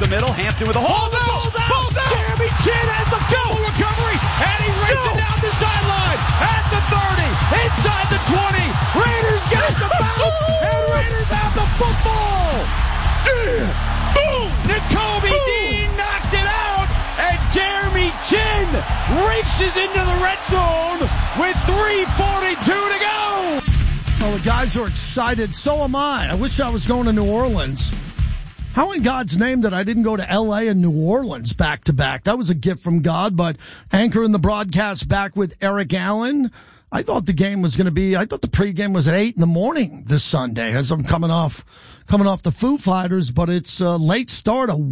the middle. Hampton with a hold. Falls out. Jeremy Chinn has the fumble recovery, and he's racing down the sideline at the 30, inside the 20. Raiders get the bounce, and Raiders have the football. Boom! Nakobe Dean knocked it out, and Jeremy Chinn races into the red zone with 3:42 to go. Well, the guys are excited. So am I. I wish I was going to New Orleans. How in God's name that I didn't go to L.A. and New Orleans back to back? That was a gift from God, but anchoring the broadcast back with Eric Allen. I thought the game was going to be, I thought the pregame was at 8 in the morning this Sunday as I'm coming off the Foo Fighters, but it's a late start, a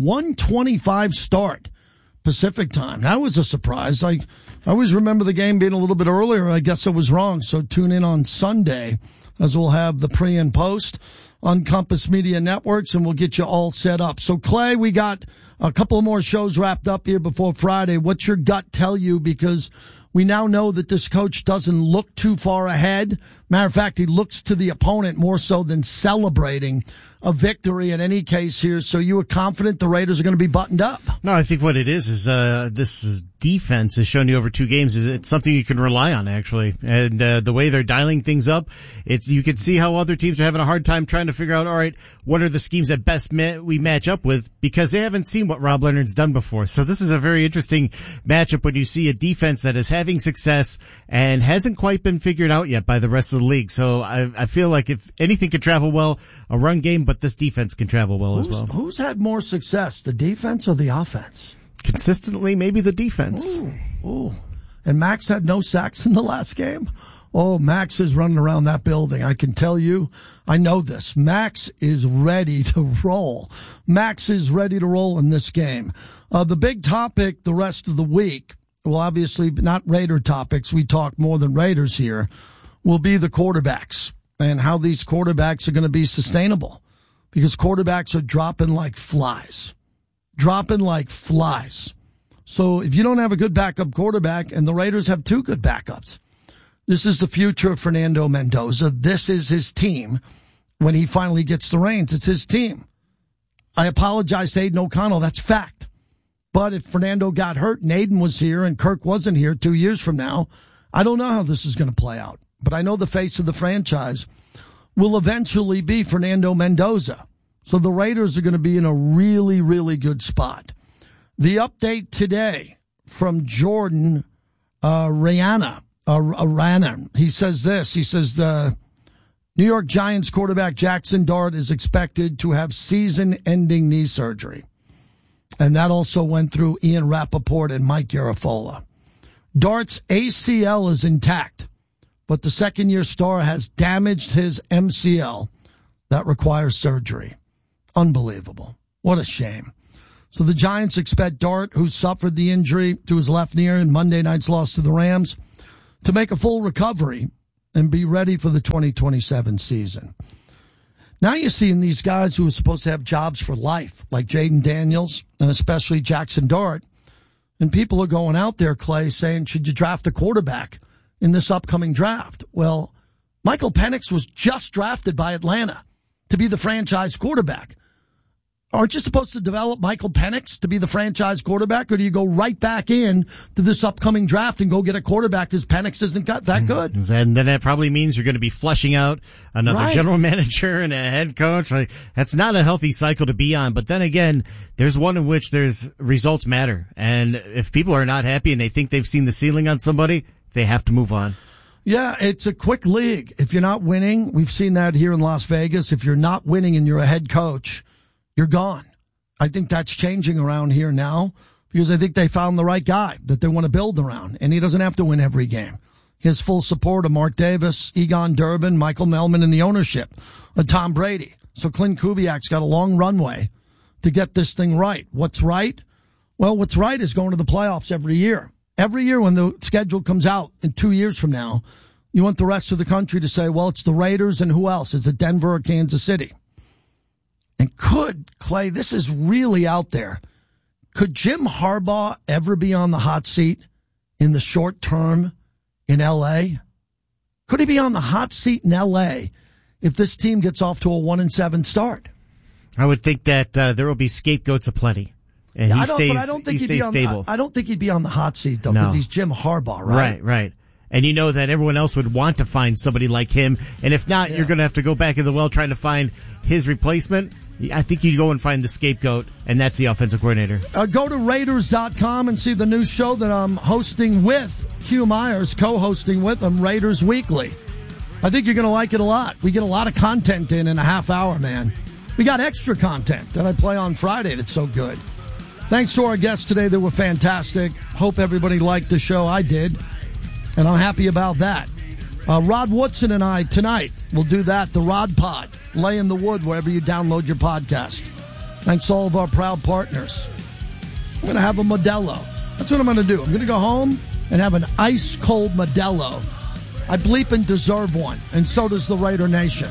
1:25 start Pacific time. That was a surprise. I always remember the game being a little bit earlier. I guess I was wrong. So tune in on Sunday as we'll have the pre and post on Compass Media Networks, and we'll get you all set up. So, Clay, we got a couple of more shows wrapped up here before Friday. What's your gut tell you? Because we now know that this coach doesn't look too far ahead. Matter of fact, he looks to the opponent more so than celebrating a victory in any case here. So you were confident the Raiders are going to be buttoned up? No, I think what it is this defense has shown you over 2 games is it's something you can rely on, actually. And the way they're dialing things up, you can see how other teams are having a hard time trying to figure out, all right, what are the schemes that best we match up with, because they haven't seen what Rob Leonard's done before. So this is a very interesting matchup when you see a defense that is having success and hasn't quite been figured out yet by the rest of the league. So I feel like if anything could travel well, a run game, but this defense can travel well as well. Who's had more success, the defense or the offense? Consistently, maybe the defense. Ooh. And Max had no sacks in the last game? Oh, Max is running around that building. I can tell you, I know this. Max is ready to roll. Max is ready to roll in this game. The big topic the rest of the week, well, obviously not Raider topics, we talk more than Raiders here, will be the quarterbacks and how these quarterbacks are going to be sustainable, because quarterbacks are dropping like flies. So if you don't have a good backup quarterback, and the Raiders have 2 good backups, this is the future of Fernando Mendoza. This is his team. When he finally gets the reins, it's his team. I apologize to Aiden O'Connell. That's fact. But if Fernando got hurt and Aiden was here and Kirk wasn't here 2 years from now, I don't know how this is going to play out. But I know the face of the franchise will eventually be Fernando Mendoza. So the Raiders are going to be in a really, really good spot. The update today from Jordan Rana. He says this. He says the New York Giants quarterback Jackson Dart is expected to have season-ending knee surgery. And that also went through Ian Rappaport and Mike Garafolo. Dart's ACL is intact, but the second-year star has damaged his MCL. That requires surgery. Unbelievable. What a shame. So the Giants expect Dart, who suffered the injury to his left knee in Monday night's loss to the Rams, to make a full recovery and be ready for the 2027 season. Now you're seeing these guys who are supposed to have jobs for life, like Jaden Daniels and especially Jackson Dart. And people are going out there, Clay, saying, should you draft a quarterback in this upcoming draft? Well, Michael Penix was just drafted by Atlanta to be the franchise quarterback. Aren't you supposed to develop Michael Penix to be the franchise quarterback, or do you go right back in to this upcoming draft and go get a quarterback because Penix isn't that good? And then that probably means you're going to be flushing out another general manager and a head coach. Like, that's not a healthy cycle to be on. But then again, there's one in which there's results matter. And if people are not happy and they think they've seen the ceiling on somebody, they have to move on. Yeah, it's a quick league. If you're not winning, we've seen that here in Las Vegas. If you're not winning and you're a head coach, you're gone. I think that's changing around here now, because I think they found the right guy that they want to build around, and he doesn't have to win every game. He has full support of Mark Davis, Egon Durbin, Michael Melman, and the ownership of Tom Brady. So Clint Kubiak's got a long runway to get this thing right. What's right? Well, what's right is going to the playoffs every year. Every year when the schedule comes out in 2 years from now, you want the rest of the country to say, well, it's the Raiders and who else? Is it Denver or Kansas City? And Clay, this is really out there. Could Jim Harbaugh ever be on the hot seat in the short term in L.A.? Could he be on the hot seat in L.A. if this team gets off to a 1-7 start? I would think that there will be scapegoats aplenty. And he stays stable. I don't think he'd be on the hot seat, though, because he's Jim Harbaugh, right? Right. And you know that everyone else would want to find somebody like him. And if not, you're going to have to go back in the well trying to find his replacement. I think you go and find the scapegoat, and that's the offensive coordinator. Go to Raiders.com and see the new show that I'm hosting with Hugh Myers, co-hosting with him, Raiders Weekly. I think you're going to like it a lot. We get a lot of content in a half hour, man. We got extra content that I play on Friday that's so good. Thanks to our guests today. They were fantastic. Hope everybody liked the show. I did, and I'm happy about that. Rod Woodson and I tonight will do that, the Rod Pod, lay in the wood wherever you download your podcast. Thanks to all of our proud partners. I'm going to have a Modelo. That's what I'm going to do. I'm going to go home and have an ice-cold Modelo. I bleeping deserve one, and so does the Raider Nation.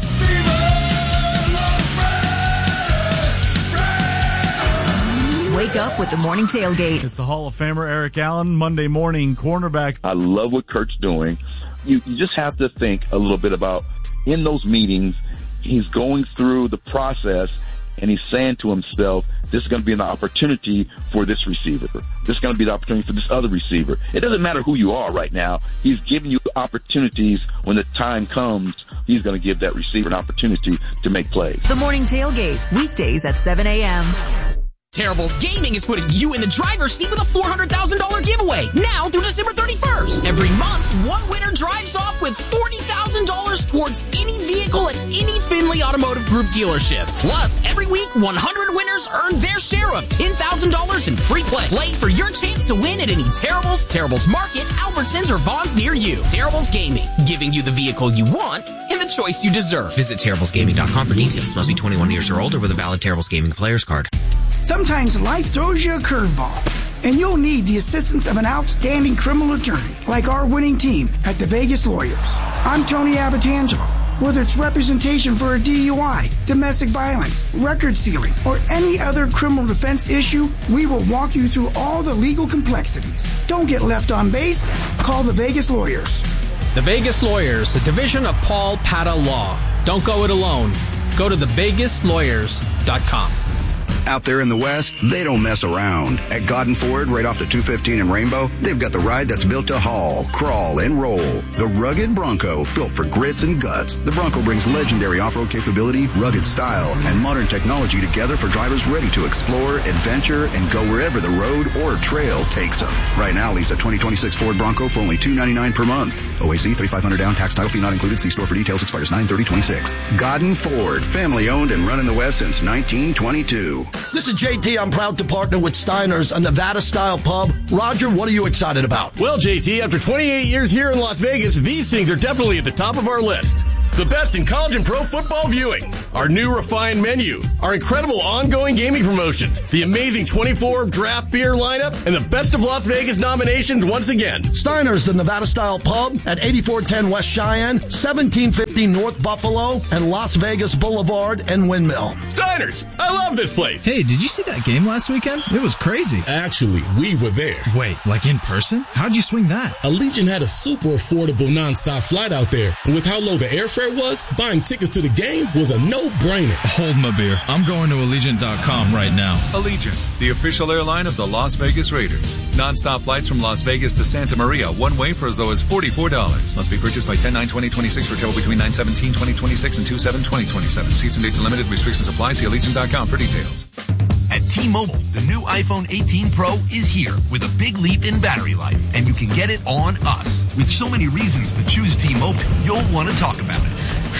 Wake up with the morning tailgate. It's the Hall of Famer Eric Allen, Monday morning cornerback. I love what Kurt's doing. You just have to think a little bit about, in those meetings, he's going through the process and he's saying to himself, this is going to be an opportunity for this receiver. This is going to be the opportunity for this other receiver. It doesn't matter who you are right now. He's giving you opportunities. When the time comes, he's going to give that receiver an opportunity to make plays. The morning tailgate, weekdays at 7 a.m. Terribles Gaming is putting you in the driver's seat with a $400,000 giveaway now through December 31st. Every month, one winner drives off with $40,000 towards any vehicle at any Findlay Automotive Group dealership. Plus, every week, 100 winners earn their share of $10,000 in free play. Play for your chance to win at any Terribles Market, Albertsons, or Vons near you. Terribles Gaming, giving you the vehicle you want and the choice you deserve. Visit TerriblesGaming.com for details. Must be 21 years or older with a valid Terribles Gaming player's card. Sometimes life throws you a curveball, and you'll need the assistance of an outstanding criminal attorney like our winning team at the Vegas Lawyers. I'm Tony Abatangelo. Whether it's representation for a DUI, domestic violence, record sealing, or any other criminal defense issue, we will walk you through all the legal complexities. Don't get left on base. Call the Vegas Lawyers. The Vegas Lawyers, a division of Paul Pata Law. Don't go it alone. Go to thevegaslawyers.com. Out there in the West, they don't mess around. At Godden Ford, right off the 215 in Rainbow, they've got the ride that's built to haul, crawl, and roll. The rugged Bronco, built for grits and guts. The Bronco brings legendary off-road capability, rugged style, and modern technology together for drivers ready to explore, adventure, and go wherever the road or trail takes them. Right now, lease a 2026 Ford Bronco for only $299 per month. OAC, $3,500 down, tax title fee not included. See store for details. Expires 9/30/26. Godden Ford, family owned and run in the West since 1922. This is JT. I'm proud to partner with Steiner's, a Nevada-style pub. Roger, what are you excited about? Well, JT, after 28 years here in Las Vegas, these things are definitely at the top of our list. The best in college and pro football viewing, our new refined menu, our incredible ongoing gaming promotions, the amazing 24 draft beer lineup, and the Best of Las Vegas nominations once again. Steiner's, the Nevada-style pub at 8410 West Cheyenne, 1750 North Buffalo, and Las Vegas Boulevard and Windmill. Steiner's, I love this place. Hey, did you see that game last weekend? It was crazy. Actually, we were there. Wait, like in person? How'd you swing that? Allegiant had a super affordable nonstop flight out there, and with how low the airfare was, buying tickets to the game was a no-brainer. Hold my beer. I'm going to Allegiant.com right now. Allegiant, the official airline of the Las Vegas Raiders. Non-stop flights from Las Vegas to Santa Maria, one way for as low as $44. Must be purchased by 10/9/2026 for travel between 9/17/2026 and 2/7/2027. Seats and dates are limited. Restrictions apply. See Allegiant.com for details. At T-Mobile, the new iPhone 18 Pro is here with a big leap in battery life, and you can get it on us. With so many reasons to choose T-Mobile, you'll want to talk about it.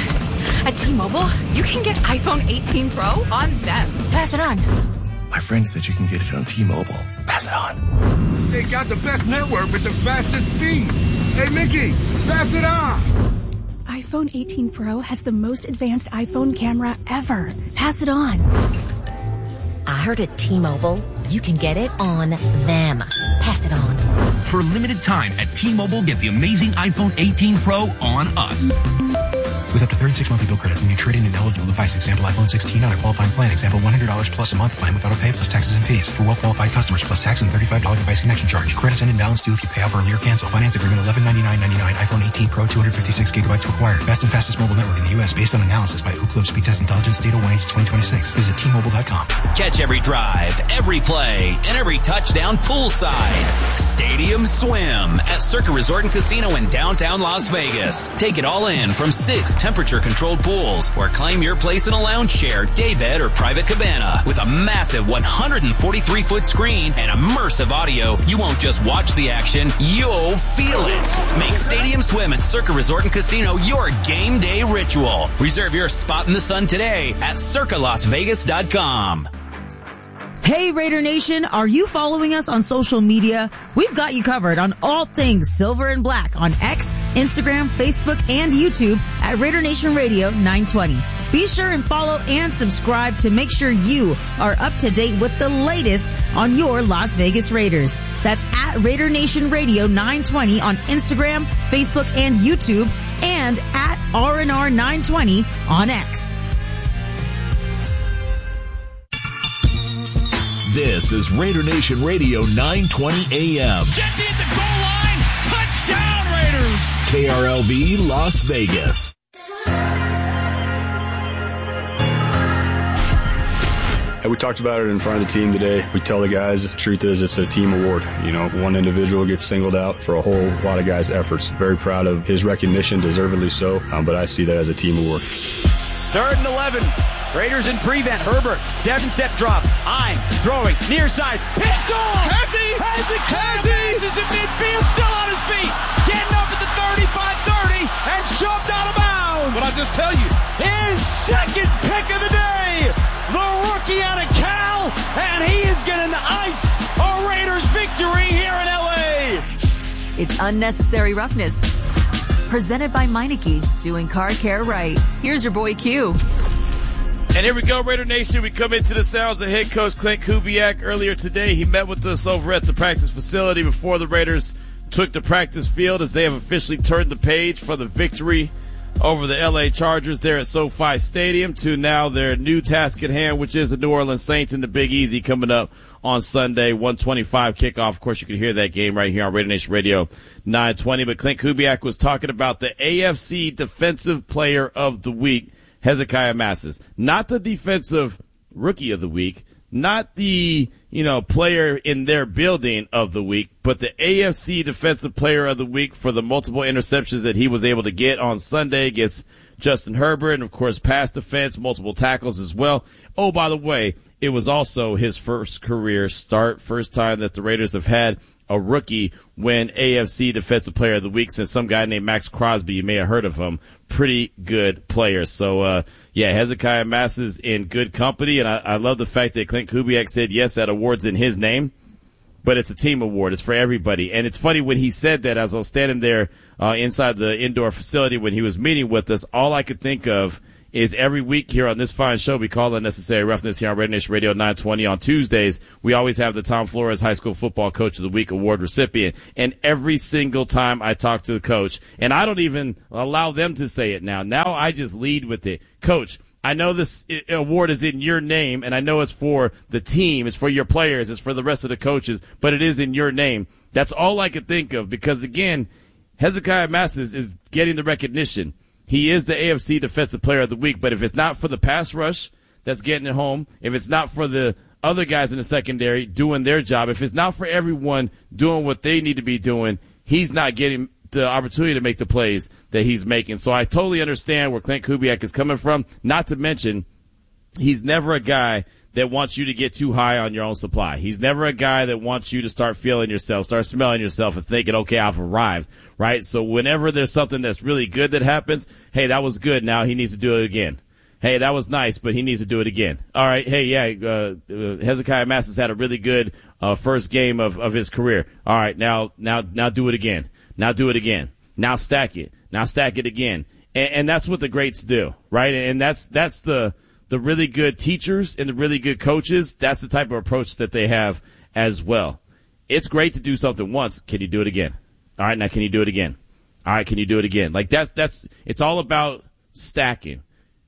At T-Mobile, you can get iPhone 18 Pro on them. Pass it on. My friend said you can get it on T-Mobile. Pass it on. They got the best network with the fastest speeds. Hey, Mickey, pass it on. iPhone 18 Pro has the most advanced iPhone camera ever. Pass it on. I heard at T-Mobile, you can get it on them. Pass it on. For a limited time at T-Mobile, get the amazing iPhone 18 Pro on us. with up to 36 monthly bill credits when you trade in an eligible device. Example, iPhone 16 on a qualifying plan. Example, $100 plus a month plan with auto pay plus taxes and fees. For well-qualified customers plus tax and $35 device connection charge. Credits end in balance due if you pay off early or cancel. Finance agreement $1199.99. iPhone 18 Pro 256 gigabytes required. Best and fastest mobile network in the U.S. based on analysis by Ookla Speed Test Intelligence Data 1H2026. Visit T-Mobile.com. Catch every drive, every play, and every touchdown poolside. Stadium Swim at Circa Resort and Casino in downtown Las Vegas. Take it all in from 6 temperature-controlled pools or claim your place in a lounge chair, daybed, or private cabana. With a massive 143-foot screen and immersive audio, you won't just watch the action, you'll feel it. Make Stadium Swim at Circa Resort and Casino your game day ritual. Reserve your spot in the sun today at circalasvegas.com. Hey Raider Nation, are you following us on social media? We've got you covered on all things silver and black on X, Instagram, Facebook, and YouTube at Raider Nation Radio 920. Be sure and follow and subscribe to make sure you are up to date with the latest on your Las Vegas Raiders. That's at Raider Nation Radio 920 on Instagram, Facebook, and YouTube, and at RNR 920 on X. This is Raider Nation Radio 920 AM. Jeffy at the goal line. Touchdown, Raiders. KRLV Las Vegas. And we talked about it in front of the team today. We tell the guys the truth is it's a team award. You know, one individual gets singled out for a whole lot of guys' efforts. Very proud of his recognition, deservedly so, but I see that as a team award. 3rd and 11. Raiders in prevent. Herbert, 7-step drop. I'm throwing near side. Picked off. Has he? Passes in midfield, still on his feet. Getting up at the 35-30 and shoved out of bounds. But I'll just tell you, his second pick of the day. The rookie out of Cal, and he is going to ice a Raiders victory here in L.A. It's Unnecessary Roughness. Presented by Meineke, doing car care right. Here's your boy Q. And here we go, Raider Nation. We come into the sounds of head coach Klint Kubiak earlier today. He met with us over at the practice facility before the Raiders took the practice field as they have officially turned the page for the victory over the L.A. Chargers there at SoFi Stadium to now their new task at hand, which is the New Orleans Saints and the Big Easy coming up on Sunday, 1:25 kickoff. Of course, you can hear that game right here on Raider Nation Radio 920. But Klint Kubiak was talking about the AFC Defensive Player of the Week, Hezekiah Massis. Not the Defensive Rookie of the Week, not the, player in their building of the week, but the AFC Defensive Player of the Week for the multiple interceptions that he was able to get on Sunday against Justin Herbert, and of course pass defense, multiple tackles as well. Oh, by the way, it was also his first career start, first time that the Raiders have had a rookie win AFC Defensive Player of the Week since some guy named Max Crosby. You may have heard of him. Pretty good player. So, Hezekiah Massis in good company, and I love the fact that Klint Kubiak said, yes, that award's in his name, but it's a team award. It's for everybody. And it's funny when he said that, as I was standing there inside the indoor facility when he was meeting with us, all I could think of is every week here on this fine show we call Unnecessary Roughness here on Raider Nation Radio 920 on Tuesdays. We always have the Tom Flores High School Football Coach of the Week award recipient. And every single time I talk to the coach, and I don't even allow them to say it now. Now I just lead with it. Coach, I know this award is in your name, and I know it's for the team, it's for your players, it's for the rest of the coaches, but it is in your name. That's all I could think of because, again, Hezekiah Massis is getting the recognition. He is the AFC Defensive Player of the Week, but if it's not for the pass rush that's getting it home, if it's not for the other guys in the secondary doing their job, if it's not for everyone doing what they need to be doing, he's not getting the opportunity to make the plays that he's making. So I totally understand where Klint Kubiak is coming from, not to mention he's never a guy that wants you to get too high on your own supply. He's never a guy that wants you to start feeling yourself, start smelling yourself and thinking, okay, I've arrived, right? So whenever there's something that's really good that happens, hey, that was good. Now he needs to do it again. Hey, that was nice, but he needs to do it again. All right. Hey, Hezekiah Massis had a really good first game of his career. All right. Now do it again. Now do it again. Now stack it. Now stack it again. And that's what the greats do, right? And that's the really good teachers and the really good coaches, that's the type of approach that they have as well. It's great to do something once. Can you do it again? All right, now can you do it again? All right, can you do it again? Like it's all about stacking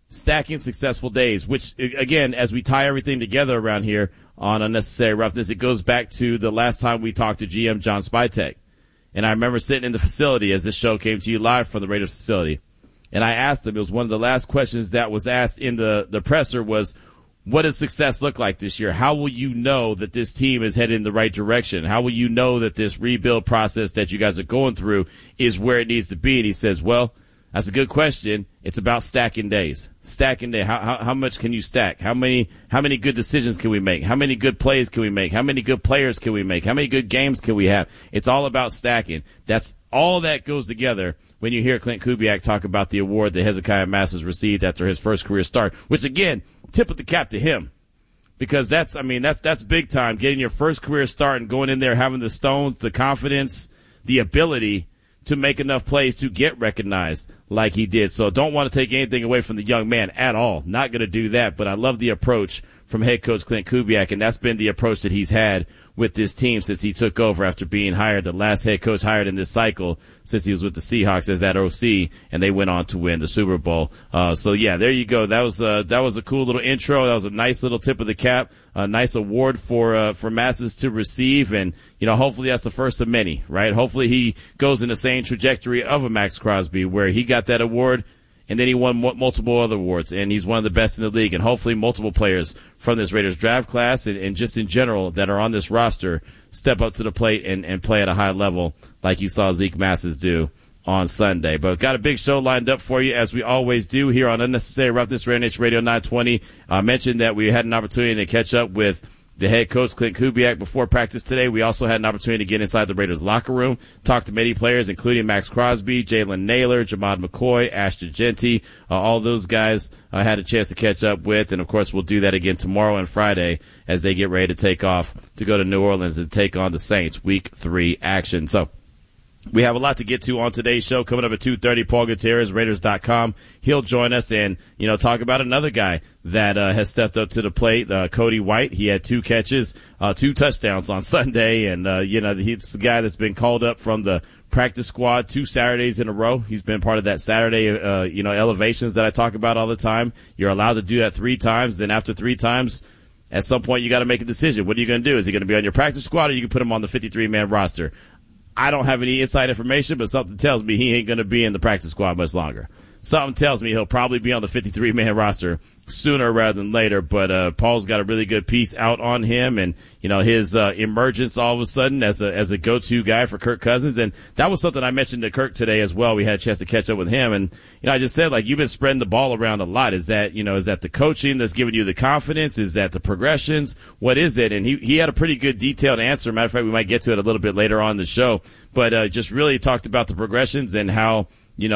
successful days, which, again, as we tie everything together around here on Unnecessary Roughness, it goes back to the last time we talked to GM John Spytek. And I remember sitting in the facility as this show came to you live from the Raiders facility. And I asked him, it was one of the last questions that was asked in the presser was, what does success look like this year? How will you know that this team is headed in the right direction? How will you know that this rebuild process that you guys are going through is where it needs to be? And he says, well, that's a good question. It's about stacking days. Stacking day. How much can you stack? How many good decisions can we make? How many good plays can we make? How many good players can we make? How many good games can we have? It's all about stacking. That's all that goes together when you hear Clint Kubiak talk about the award that Hezekiah Masters received after his first career start, which again, tip of the cap to him. Because that's big time. Getting your first career start and going in there, having the stones, the confidence, the ability to make enough plays to get recognized like he did. So don't want to take anything away from the young man at all. Not going to do that, but I love the approach from head coach Clint Kubiak, and that's been the approach that he's had with this team since he took over after being hired, the last head coach hired in this cycle since he was with the Seahawks as that OC, and they went on to win the Super Bowl. So yeah, there you go. That was a cool little intro. That was a nice little tip of the cap, a nice award for Masters to receive, and hopefully that's the first of many, right? Hopefully he goes in the same trajectory of a Max Crosby, where he got that award and then he won multiple other awards, and he's one of the best in the league. And hopefully multiple players from this Raiders draft class and just in general that are on this roster step up to the plate and play at a high level like you saw Zeke Masters do on Sunday. But got a big show lined up for you, as we always do here on Unnecessary Roughness, Raider Nation Radio 920. I mentioned that we had an opportunity to catch up with the head coach, Clint Kubiak, before practice today. We also had an opportunity to get inside the Raiders locker room, talk to many players, including Max Crosby, Jalen Naylor, Jamad McCoy, Ashton Jeanty. All those guys I had a chance to catch up with. And, of course, we'll do that again tomorrow and Friday as they get ready to take off to go to New Orleans and take on the Saints, Week 3 action. So we have a lot to get to on today's show. Coming up at 2:30, Paul Gutierrez, Raiders.com. He'll join us and, talk about another guy that has stepped up to the plate, Cody White. He had 2 catches, 2 touchdowns on Sunday, and, he's the guy that's been called up from the practice squad 2 Saturdays in a row. He's been part of that Saturday, elevations that I talk about all the time. You're allowed to do that 3 times. Then after 3 times, at some point, you got to make a decision. What are you going to do? Is he going to be on your practice squad, or you can put him on the 53-man roster? I don't have any inside information, but something tells me he ain't going to be in the practice squad much longer. Something tells me he'll probably be on the 53-man roster sooner rather than later. But Paul's got a really good piece out on him, and his emergence all of a sudden as a go-to guy for Kirk Cousins. And that was something I mentioned to Kirk today as well. We had a chance to catch up with him, and I just said, you've been spreading the ball around a lot. Is that the coaching that's giving you the confidence? Is that the progressions? What is it? And he had a pretty good detailed answer. Matter of fact, we might get to it a little bit later on in the show, but just really talked about the progressions and how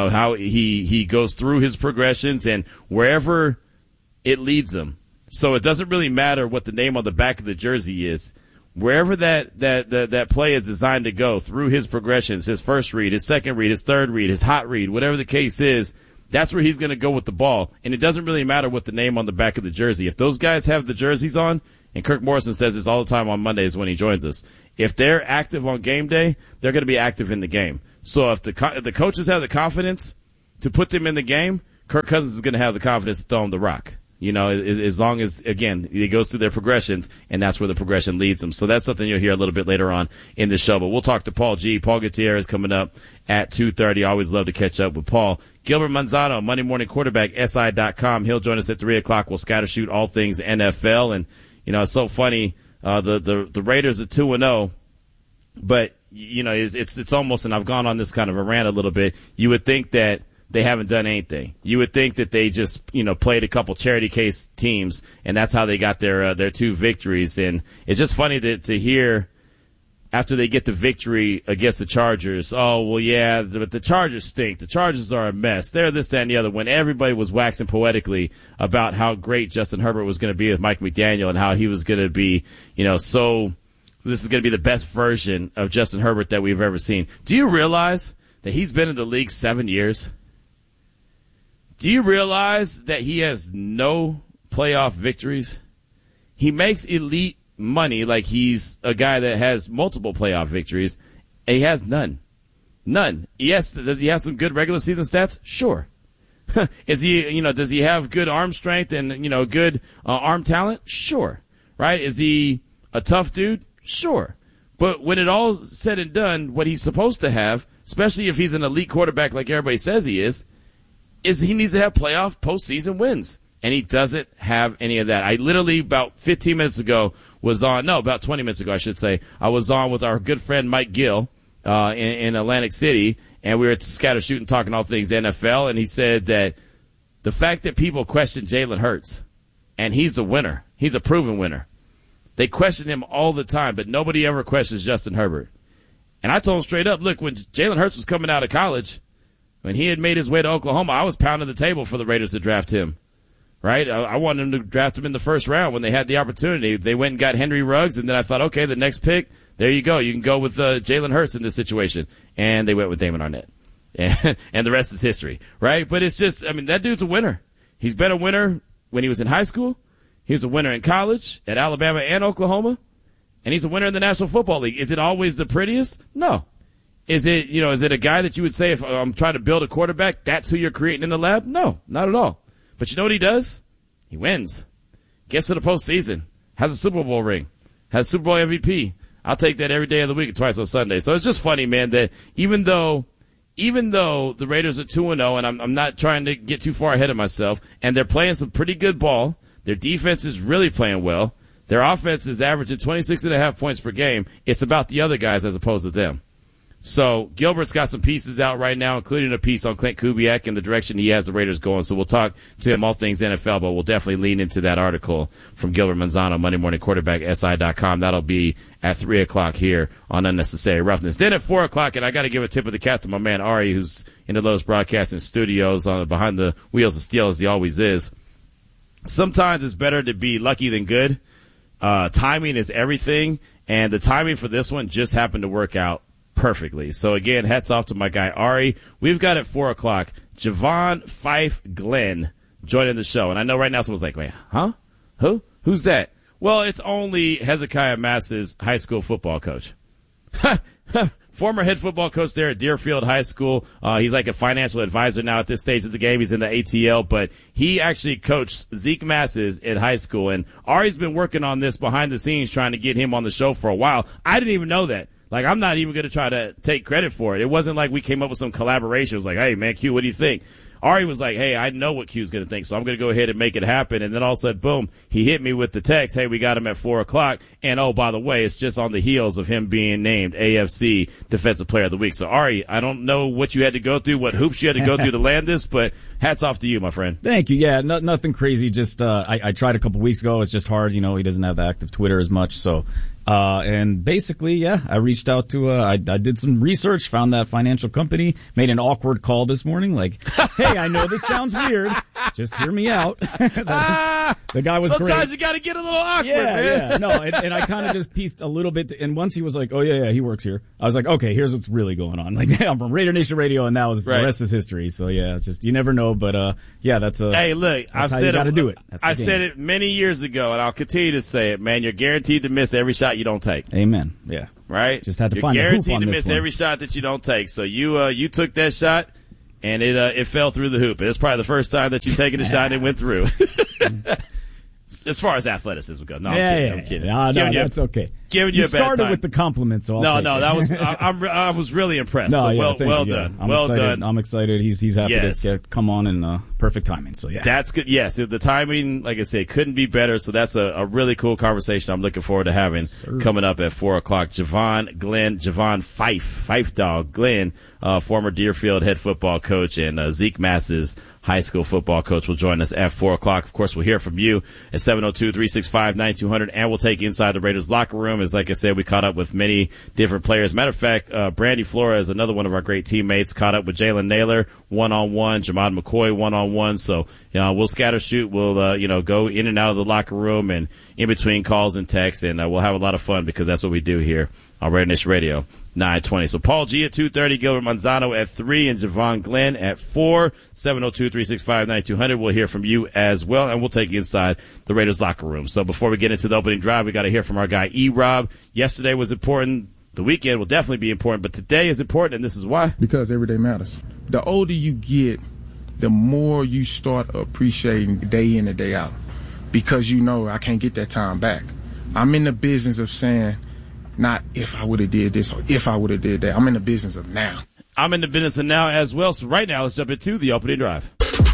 he goes through his progressions and wherever it leads him. So it doesn't really matter what the name on the back of the jersey is. Wherever that play is designed to go through his progressions, his first read, his second read, his third read, his hot read, whatever the case is, that's where he's going to go with the ball. And it doesn't really matter what the name on the back of the jersey. If those guys have the jerseys on, and Kirk Morrison says this all the time on Mondays when he joins us, if they're active on game day, they're going to be active in the game. So if the coaches have the confidence to put them in the game, Kirk Cousins is going to have the confidence to throw him the rock. As long as, again, he goes through their progressions, and that's where the progression leads them. So that's something you'll hear a little bit later on in the show. But we'll talk to Paul Gutierrez coming up at 2:30. I always love to catch up with Paul. Gilbert Manzano, Monday Morning Quarterback, SI.com. He'll join us at 3 o'clock. We'll scatter shoot all things NFL. And, it's so funny. The Raiders are 2-0, but, it's almost, and I've gone on this kind of a rant a little bit. You would think that they haven't done anything. You would think that they just, played a couple charity case teams, and that's how they got their 2 victories. And it's just funny to hear after they get the victory against the Chargers, oh, well, yeah, but the Chargers stink. The Chargers are a mess. They're this, that, and the other, when everybody was waxing poetically about how great Justin Herbert was going to be with Mike McDaniel and how he was going to be, so this is going to be the best version of Justin Herbert that we've ever seen. Do you realize that he's been in the league 7 years? Do you realize that he has no playoff victories? He makes elite money like he's a guy that has multiple playoff victories, and he has none. None. Yes, does he have some good regular season stats? Sure. Is he, does he have good arm strength and, good arm talent? Sure. Right? Is he a tough dude? Sure. But when it all's said and done, what he's supposed to have, especially if he's an elite quarterback like everybody says he is he needs to have playoff postseason wins. And he doesn't have any of that. I literally about 15 minutes ago about 20 minutes ago, I should say, I was on with our good friend Mike Gill in Atlantic City, and we were at Scatter Shooting talking all things NFL, and he said that the fact that people question Jalen Hurts, and he's a winner, he's a proven winner. They question him all the time, but nobody ever questions Justin Herbert. And I told him straight up, look, when Jalen Hurts was coming out of college, when he had made his way to Oklahoma, I was pounding the table for the Raiders to draft him. Right? I wanted them to draft him in the first round when they had the opportunity. They went and got Henry Ruggs, and then I thought, okay, the next pick, there you go. You can go with Jalen Hurts in this situation. And they went with Damon Arnett. And the rest is history. Right? But it's just, that dude's a winner. He's been a winner when he was in high school. He was a winner in college at Alabama and Oklahoma. And he's a winner in the National Football League. Is it always the prettiest? No. Is it a guy that you would say, if I'm trying to build a quarterback, that's who you're creating in the lab? No, not at all. But you know what he does? He wins. Gets to the postseason. Has a Super Bowl ring. Has Super Bowl MVP. I'll take that every day of the week and twice on Sunday. So it's just funny, man, that even though the Raiders are 2-0, and I'm not trying to get too far ahead of myself, and they're playing some pretty good ball, their defense is really playing well, their offense is averaging 26.5 points per game, it's about the other guys as opposed to them. So Gilbert's got some pieces out right now, including a piece on Clint Kubiak and the direction he has the Raiders going. So we'll talk to him all things NFL, but we'll definitely lean into that article from Gilbert Manzano, Monday Morning Quarterback, SI.com. That'll be at 3 o'clock here on Unnecessary Roughness. Then at 4 o'clock, and I got to give a tip of the cap to my man Ari, who's in the Lowe's Broadcasting Studios behind the wheels of steel as he always is. Sometimes it's better to be lucky than good. Timing is everything, and the timing for this one just happened to work out perfectly. So again, hats off to my guy Ari. We've got at 4 o'clock Javon Fife Glenn joining the show. And I know right now someone's like, wait, huh? Who? Who's that? Well, it's only Hezekiah Mass's high school football coach. Former head football coach there at Deerfield High School. He's like a financial advisor now at this stage of the game. He's in the ATL, but he actually coached Zeke Masses in high school. And Ari's been working on this behind the scenes, trying to get him on the show for a while. I didn't even know that. Like, I'm not even going to try to take credit for it. It wasn't like we came up with some collaboration. It was like, hey, man, Q, what do you think? Ari was like, hey, I know what Q's going to think, so I'm going to go ahead and make it happen. And then all of a sudden, boom, he hit me with the text, hey, we got him at 4 o'clock. And, oh, by the way, it's just on the heels of him being named AFC Defensive Player of the Week. So, Ari, I don't know what you had to go through, what hoops you had to go through to land this, but hats off to you, my friend. Thank you. Yeah, nothing crazy. Just I tried a couple weeks ago. It's just hard. He doesn't have the active Twitter as much, so. And basically, yeah, I reached out to, I did some research, found that financial company, made an awkward call this morning, like, hey, I know this sounds weird, just hear me out. The guy was Sometimes great. You gotta get a little awkward, man. Yeah, no, and I kind of just pieced a little bit, and once he was like, oh yeah, he works here, I was like, okay, here's what's really going on. Like, I'm from Raider Nation Radio, and the rest is history, so yeah, it's just, you never know, but, yeah, hey, look, I've said it. Do it. I said it many years ago, and I'll continue to say it, man, you're guaranteed to miss every shot you don't take. Amen. Yeah. Right? Just had to find a hoop on this one. You're guaranteed to miss every shot that you don't take. So you took that shot, and it fell through the hoop. It's probably the first time that you've taken a shot and it went through. As far as athleticism goes. No, I'm kidding. No, that's okay. Giving you a bad time. You started with the compliments. So that was I was really impressed. No, so well done. Well done. I'm excited. He's happy to come on in perfect timing. So yeah, that's good. Yes, the timing, like I said, couldn't be better. So that's a really cool conversation. I'm looking forward to having coming up at 4 o'clock. Javon Fife Dog Glenn, former Deerfield head football coach, and Zeke Masses high school football coach will join us at 4 o'clock. Of course, we'll hear from you at 702-365-9200, and we'll take you inside the Raiders locker room. As like I said, we caught up with many different players. Matter of fact, Brandy Flores, another one of our great teammates, caught up with Jalen Naylor one-on-one, Jamad McCoy one-on-one. So, we'll scatter shoot. We'll, go in and out of the locker room and in between calls and texts, and we'll have a lot of fun because that's what we do here on Raider Nation Radio 920. So Paul G at 2:30, Gilbert Manzano at 3, and Javon Glenn at 4. 702-365-9200. We'll hear from you as well, and we'll take you inside the Raiders locker room. So before we get into the opening drive, we got to hear from our guy E-Rob. Yesterday was important. The weekend will definitely be important, but today is important, and this is why. Because every day matters. The older you get, the more you start appreciating day in and day out, because you know I can't get that time back. I'm in the business of saying, not if I would have did this or if I would have did that. I'm in the business of now. I'm in the business of now as well. So right now, let's jump into the opening drive.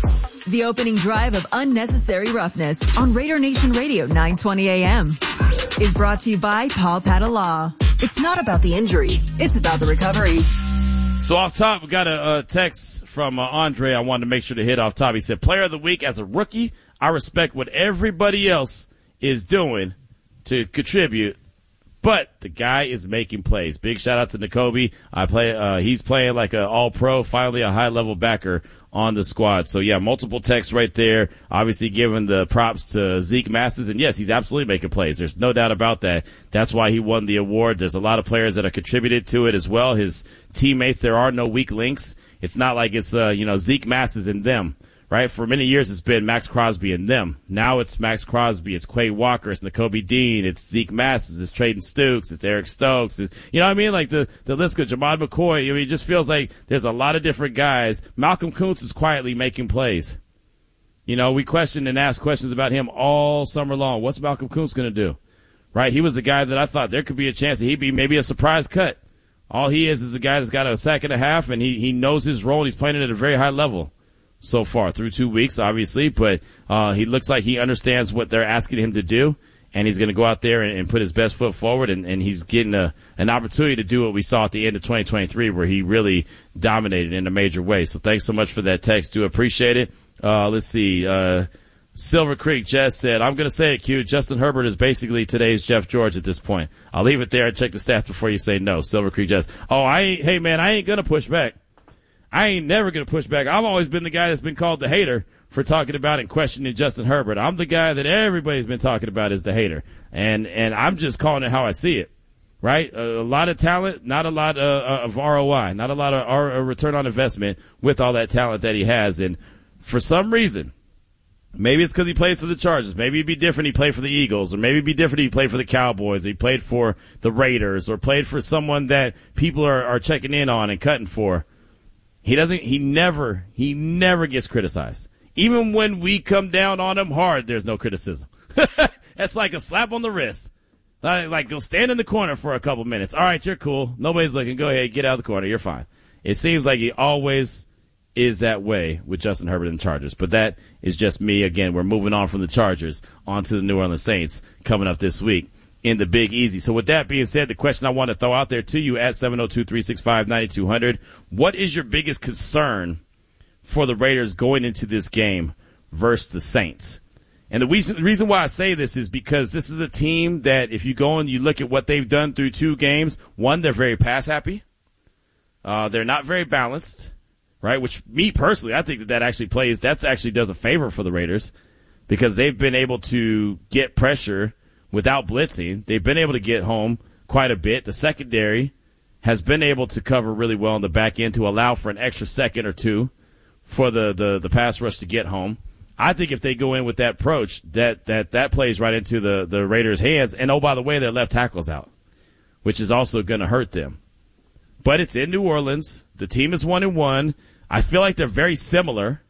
The opening drive of Unnecessary Roughness on Raider Nation Radio 920 AM is brought to you by Paul Patta Law. It's not about the injury. It's about the recovery. So off top, we got a text from Andre. I wanted to make sure to hit off top. He said, Player of the Week as a rookie, I respect what everybody else is doing to contribute, but the guy is making plays. Big shout out to Nakobe. He's playing like an all-pro, finally a high-level backer on the squad. So, yeah, multiple texts right there. Obviously giving the props to Zeke Masses. And, yes, he's absolutely making plays. There's no doubt about that. That's why he won the award. There's a lot of players that have contributed to it as well. His teammates, there are no weak links. It's not like it's, Zeke Masses and them. Right? For many years, it's been Max Crosby and them. Now it's Max Crosby, it's Quay Walker, it's Nakobe Dean, it's Zeke Masses, it's Trayden Stukes, it's Eric Stokes. You know what I mean? Like the list goes, Jamad McCoy. I mean, it just feels like there's a lot of different guys. Malcolm Kuntz is quietly making plays. You know, we questioned and asked questions about him all summer long. What's Malcolm Kuntz going to do? Right? He was the guy that I thought there could be a chance that he'd be maybe a surprise cut. All he is a guy that's got a sack and a half, and he knows his role, and he's playing it at a very high level. So far, through 2 weeks, obviously, but he looks like he understands what they're asking him to do, and he's going to go out there and put his best foot forward, and he's getting an opportunity to do what we saw at the end of 2023, where he really dominated in a major way. So thanks so much for that text. Do appreciate it. Let's see. Silver Creek Jess said, I'm going to say it, Q. Justin Herbert is basically today's Jeff George at this point. I'll leave it there and check the stats before you say no. Silver Creek Jess. Hey, man, I ain't going to push back. I ain't never going to push back. I've always been the guy that's been called the hater for talking about and questioning Justin Herbert. I'm the guy that everybody's been talking about as the hater. And I'm just calling it how I see it, right? A lot of talent, not a lot of ROI, not a lot of return on investment with all that talent that he has. And for some reason, maybe it's because he plays for the Chargers. Maybe it'd be different he played for the Eagles, or maybe it'd be different he played for the Cowboys, or he played for the Raiders, or played for someone that people are checking in on and cutting for. He never gets criticized. Even when we come down on him hard, there's no criticism. That's like a slap on the wrist. Like go stand in the corner for a couple minutes. All right, you're cool. Nobody's looking. Go ahead, get out of the corner. You're fine. It seems like he always is that way with Justin Herbert and the Chargers. But that is just me. Again, we're moving on from the Chargers onto the New Orleans Saints coming up this week in the Big Easy. So with that being said, the question I want to throw out there to you at 702-365-9200, what is your biggest concern for the Raiders going into this game versus the Saints? And the reason why I say this is because this is a team that if you go and you look at what they've done through 2 games, one, they're very pass happy. They're not very balanced, right? Which me personally, I think that actually does a favor for the Raiders because they've been able to get pressure without blitzing. They've been able to get home quite a bit. The secondary has been able to cover really well on the back end to allow for an extra second or two for the pass rush to get home. I think if they go in with that approach, that plays right into the Raiders' hands. And, oh, by the way, their left tackle's out, which is also going to hurt them. But it's in New Orleans. The team is 1-1. I feel like they're very similar,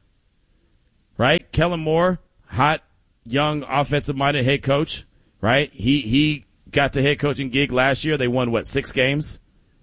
right? Kellen Moore, hot, young, offensive-minded head coach. Right? He got the head coaching gig last year. They won, 6 games?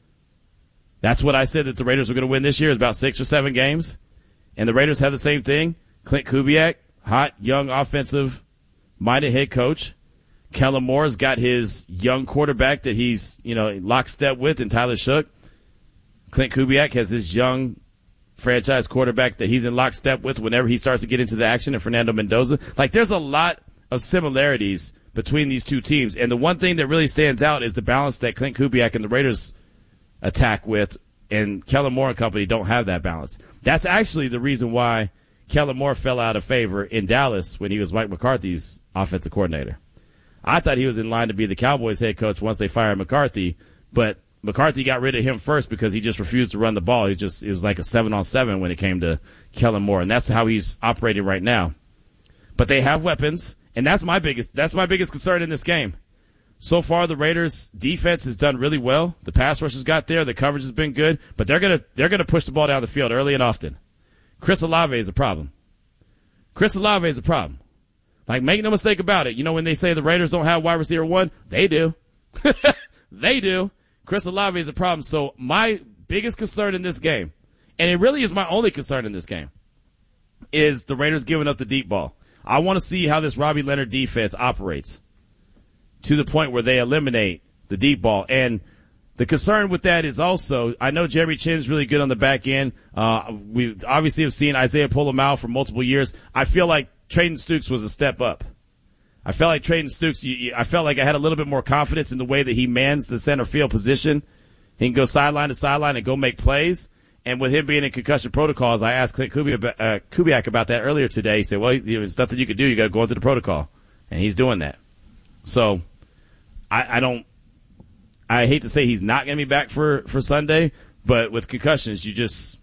That's what I said that the Raiders were going to win this year, is about 6 or 7 games. And the Raiders have the same thing. Clint Kubiak, hot, young, offensive-minded head coach. Kellen Moore's got his young quarterback that he's, lockstep with in Tyler Shough. Clint Kubiak has his young franchise quarterback that he's in lockstep with whenever he starts to get into the action, and Fernando Mendoza. Like, there's a lot of similarities between these two teams. And the one thing that really stands out is the balance that Clint Kubiak and the Raiders attack with, and Kellen Moore and company don't have that balance. That's actually the reason why Kellen Moore fell out of favor in Dallas when he was Mike McCarthy's offensive coordinator. I thought he was in line to be the Cowboys head coach once they fired McCarthy, but McCarthy got rid of him first because he just refused to run the ball. It was like a 7-on-7 when it came to Kellen Moore, and that's how he's operating right now. But they have weapons. And that's my biggest concern in this game. So far, the Raiders' defense has done really well. The pass rush has got there. The coverage has been good. But they're gonna push the ball down the field early and often. Chris Olave is a problem. Chris Olave is a problem. Like, make no mistake about it. You know, when they say the Raiders don't have wide receiver 1, they do. They do. Chris Olave is a problem. So my biggest concern in this game, and it really is my only concern in this game, is the Raiders giving up the deep ball. I want to see how this Robbie Leonard defense operates to the point where they eliminate the deep ball. And the concern with that is also, I know Jeremy Chinn's really good on the back end. We obviously have seen Isaiah Pola-Mao for multiple years. I feel like Trayden Stukes was a step up. I felt like Trayden Stukes, I felt like I had a little bit more confidence in the way that he mans the center field position. He can go sideline to sideline and go make plays. And with him being in concussion protocols, I asked Clint Kubiak about that earlier today. He said, well, there's nothing you can do. You got to go into the protocol. And he's doing that. So I hate to say he's not going to be back for Sunday, but with concussions, it's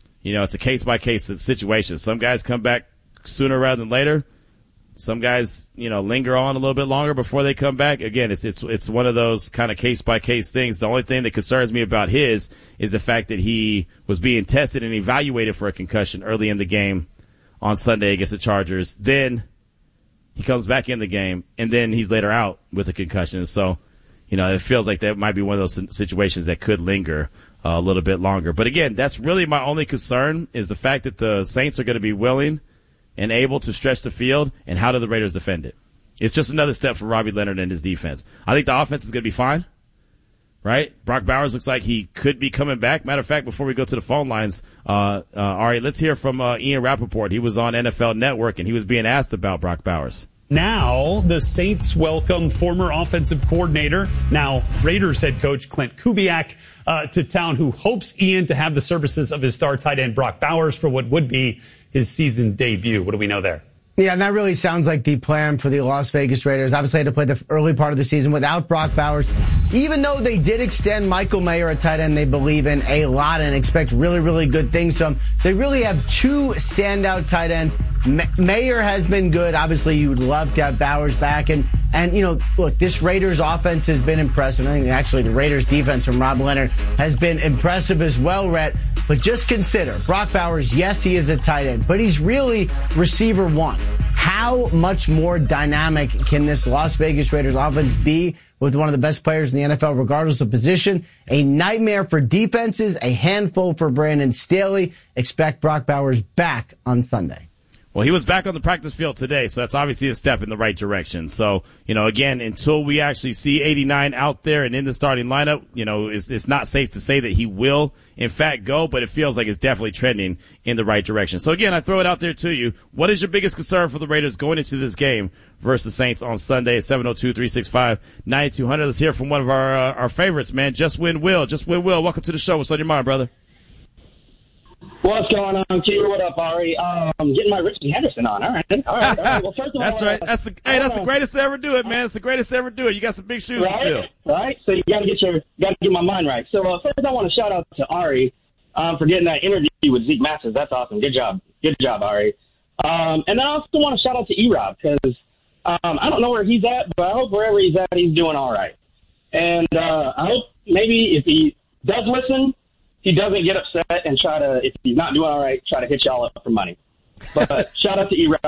a case-by-case situation. Some guys come back sooner rather than later. Some guys, linger on a little bit longer before they come back. Again, it's one of those kind of case-by-case things. The only thing that concerns me about his is the fact that he was being tested and evaluated for a concussion early in the game on Sunday against the Chargers. Then he comes back in the game, and then he's later out with a concussion. So, it feels like that might be one of those situations that could linger a little bit longer. But again, that's really my only concern, is the fact that the Saints are going to be willing and able to stretch the field, and how do the Raiders defend it? It's just another step for Robbie Leonard and his defense. I think the offense is going to be fine, right? Brock Bowers looks like he could be coming back. Matter of fact, before we go to the phone lines, all right, let's hear from Ian Rappaport. He was on NFL Network, and he was being asked about Brock Bowers. Now, the Saints welcome former offensive coordinator, now Raiders head coach Clint Kubiak, to town, who hopes Ian to have the services of his star tight end Brock Bowers for what would be his season debut. What do we know there? Yeah, and that really sounds like the plan for the Las Vegas Raiders. Obviously, had to play the early part of the season without Brock Bowers. Even though they did extend Michael Mayer, a tight end they believe in a lot and expect really, really good things from, they really have two standout tight ends. Mayer has been good. Obviously, you would love to have Bowers back. And look, this Raiders offense has been impressive. I think actually the Raiders defense from Rob Leonard has been impressive as well, Rhett. But just consider, Brock Bowers, yes, he is a tight end, but he's really receiver 1. How much more dynamic can this Las Vegas Raiders offense be with one of the best players in the NFL, regardless of position? A nightmare for defenses, a handful for Brandon Staley. Expect Brock Bowers back on Sunday. Well, he was back on the practice field today, so that's obviously a step in the right direction. So, again, until we actually see 89 out there and in the starting lineup, it's not safe to say that he will, in fact, go, but it feels like it's definitely trending in the right direction. So, again, I throw it out there to you. What is your biggest concern for the Raiders going into this game versus the Saints on Sunday at 702-365-9200? Let's hear from one of our favorites, man, Just Win Will. Just Win Will, welcome to the show. What's on your mind, brother? What's going on, Q? What up, Ari? Getting my Richie Henderson on. All right. Well, first of all, that's right. That's the greatest to ever do it, man. It's the greatest to ever do it. You got some big shoes to fill. Right. So you got to get my mind right. So first, I want to shout out to Ari for getting that interview with Zeke Masters. That's awesome. Good job, Ari. And then I also want to shout out to E-Rob because I don't know where he's at, but I hope wherever he's at, he's doing all right. And I hope maybe if he does listen, he doesn't get upset and if he's not doing all right, try to hit y'all up for money. But shout out to E-Rob.